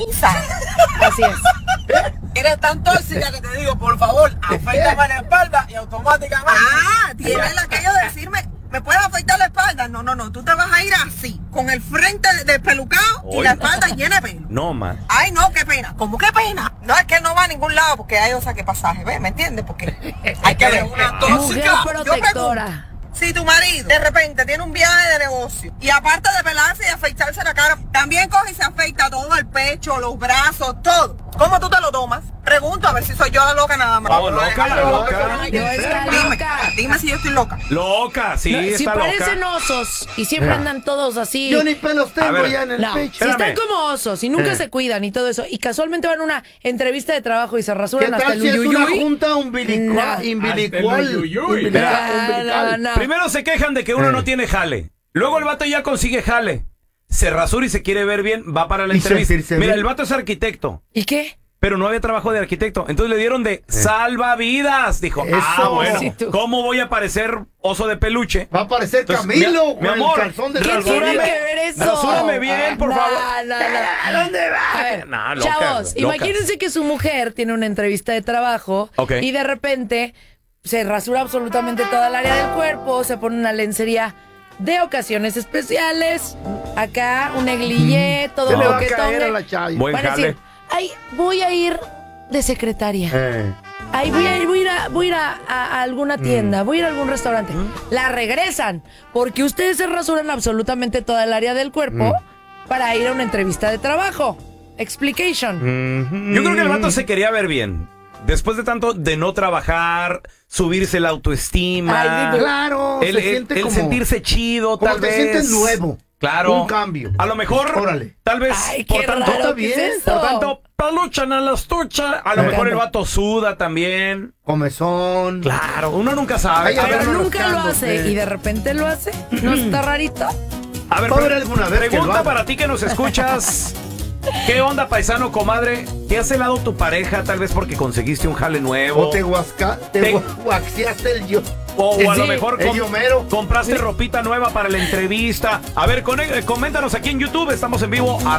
camisa. Así es. Eres tan tóxica que te digo, por favor, afeítame la espalda y automáticamente. Tienes aquello de decirme, ¿me puedes afeitar la espalda? No, tú te vas a ir así, con el frente despelucado y la espalda llena de pelo. No, man. Ay, no, qué pena. ¿Cómo qué pena? No, es que no va a ningún lado porque hay o saque pasaje, ¿ves? ¿Me entiendes? Porque hay que ver una tóxica. Mujer protectora. Si tu marido de repente tiene un viaje de negocio y aparte de pelarse y afeitarse la cara, también coge y se afeita todo el pecho, los brazos, todo. ¿Cómo tú te lo tomas? Pregunto a ver si soy yo la loca nada más. Vamos, loca. Dime si yo estoy loca. Loca, sí, No, si está parecen loca. osos y siempre andan todos así. Yo ni pelos tengo ya en el No, pecho. si están como osos y nunca se cuidan y todo eso, y casualmente van a una entrevista de trabajo y se rasuran hasta el si es una uyuyuy. junta umbilical? No. Primero se quejan de que uno no tiene jale. Luego el vato ya consigue jale. Se rasura y se quiere ver bien, va para la entrevista. Mira, el vato es arquitecto. ¿Y qué? Pero no había trabajo de arquitecto. Entonces le dieron de salvavidas. Dijo, bueno, Sí, ¿cómo voy a parecer oso de peluche? Va a parecer Entonces, Camilo mi con amor, el calzón de ¿Qué tiene que ver eso? Rasúrame bien, por favor. ¿A dónde va? A ver, No, loca, chavos, loca. imagínense que su mujer tiene una entrevista de trabajo y de repente se rasura absolutamente toda el área del cuerpo, se pone una lencería de ocasiones especiales, acá un negligé, todo Se le va a coquetón. caer a la Chayo. Buen Van a jale. decir, ay, voy a ir de secretaria. Ay, voy a ir a alguna tienda, voy a ir a algún restaurante. La regresan, porque ustedes se rasuran absolutamente toda el área del cuerpo para ir a una entrevista de trabajo. Explication. Yo creo que el vato se quería ver bien. Después de tanto de no trabajar, subirse la autoestima. Ay, claro, el se siente el como, sentirse chido, como tal te vez. sientes nuevo. Claro. Un cambio. A lo mejor, Órale. tal vez, Ay, por qué tanto, raro, ¿qué es eso? por tanto, peluchan a la estucha. A lo mejor el vato suda también. Comezón. Claro, uno nunca sabe. Ay, a ver, Pero no nunca lo rascándose. hace y de repente lo hace. ¿No está rarito? A ver, ¿Va a haber alguna vez que lo pregunta haga? para ti que nos escuchas. ¿Qué onda, paisano, comadre? ¿Te has helado tu pareja tal vez porque conseguiste un jale nuevo? O te guaxiaste el yo. O a lo Sí, mejor el yomero. compraste ropita nueva para la entrevista. A ver, coméntanos aquí en YouTube. Estamos en vivo,